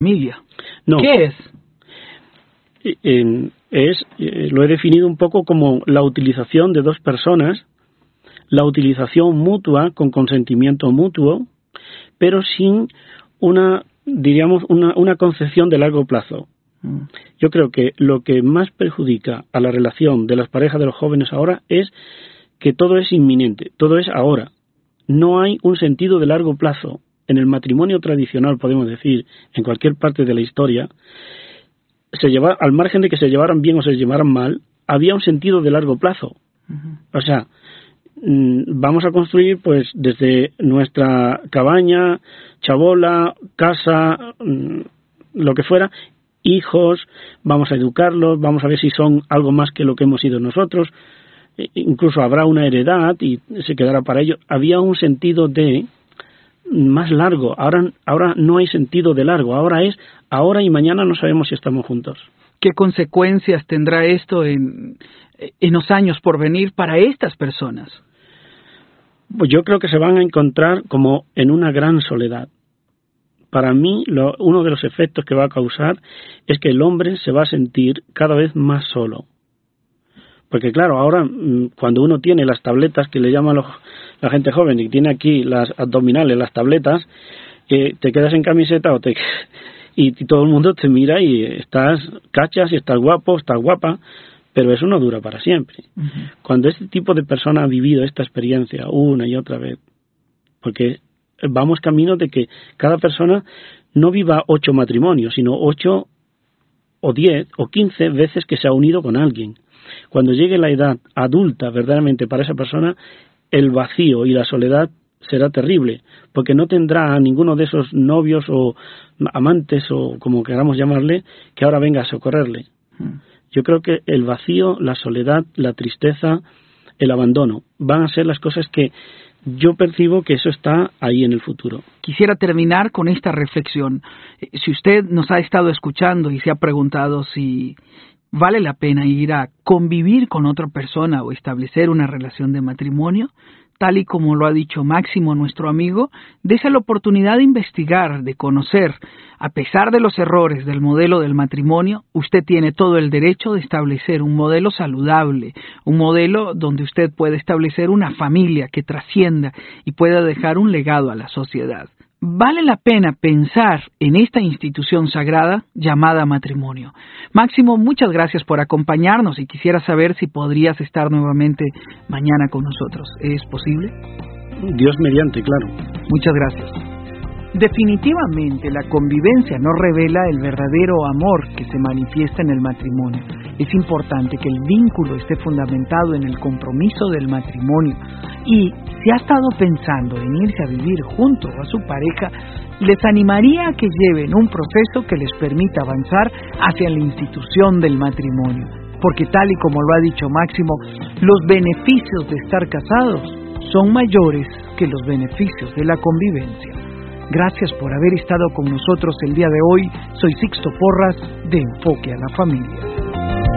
familia. No. ¿Qué es? Lo he definido un poco como la utilización de dos personas, la utilización mutua con consentimiento mutuo, pero sin una concepción de largo plazo. Yo creo que lo que más perjudica a la relación de las parejas de los jóvenes ahora es que todo es inminente, todo es ahora. No hay un sentido de largo plazo. En el matrimonio tradicional, podemos decir, en cualquier parte de la historia, al margen de que se llevaran bien o se llevaran mal, había un sentido de largo plazo. O sea, vamos a construir pues desde nuestra cabaña, chabola, casa, lo que fuera, hijos, vamos a educarlos, vamos a ver si son algo más que lo que hemos sido nosotros, incluso habrá una heredad y se quedará para ellos. Había un sentido de más largo. Ahora no hay sentido de largo, ahora es ahora y mañana no sabemos si estamos juntos. ¿Qué consecuencias tendrá esto en los años por venir para estas personas? Pues yo creo que se van a encontrar como en una gran soledad. Para mí, uno de los efectos que va a causar es que el hombre se va a sentir cada vez más solo. Porque claro, ahora cuando uno tiene las tabletas que le llaman la gente joven y tiene aquí las abdominales, las tabletas, te quedas en camiseta y todo el mundo te mira y estás cachas y estás guapo, estás guapa, pero eso no dura para siempre. Uh-huh. Cuando este tipo de persona ha vivido esta experiencia una y otra vez, porque vamos camino de que cada persona no viva 8 matrimonios, sino 8 o 10 o 15 veces que se ha unido con alguien. Cuando llegue la edad adulta verdaderamente para esa persona, el vacío y la soledad será terrible, porque no tendrá a ninguno de esos novios o amantes o como queramos llamarle, que ahora venga a socorrerle. Yo creo que el vacío, la soledad, la tristeza, el abandono, van a ser las cosas que yo percibo que eso está ahí en el futuro. Quisiera terminar con esta reflexión. Si usted nos ha estado escuchando y se ha preguntado si vale la pena ir a convivir con otra persona o establecer una relación de matrimonio, tal y como lo ha dicho Máximo, nuestro amigo, dése la oportunidad de investigar, de conocer. A pesar de los errores del modelo del matrimonio, usted tiene todo el derecho de establecer un modelo saludable, un modelo donde usted puede establecer una familia que trascienda y pueda dejar un legado a la sociedad. Vale la pena pensar en esta institución sagrada llamada matrimonio. Máximo, muchas gracias por acompañarnos y quisiera saber si podrías estar nuevamente mañana con nosotros. ¿Es posible? Dios mediante, claro. Muchas gracias. Definitivamente la convivencia no revela el verdadero amor que se manifiesta en el matrimonio. Es importante que el vínculo esté fundamentado en el compromiso del matrimonio. Y si ha estado pensando en irse a vivir junto a su pareja, les animaría a que lleven un proceso que les permita avanzar hacia la institución del matrimonio. Porque tal y como lo ha dicho Máximo, los beneficios de estar casados son mayores que los beneficios de la convivencia. Gracias por haber estado con nosotros el día de hoy. Soy Sixto Porras, de Enfoque a la Familia.